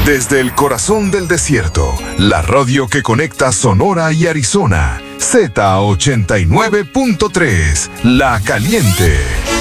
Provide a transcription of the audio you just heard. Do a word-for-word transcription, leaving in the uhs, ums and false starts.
Desde el corazón del desierto, la radio que conecta Sonora y Arizona, Z ochenta y nueve punto tres, La Caliente.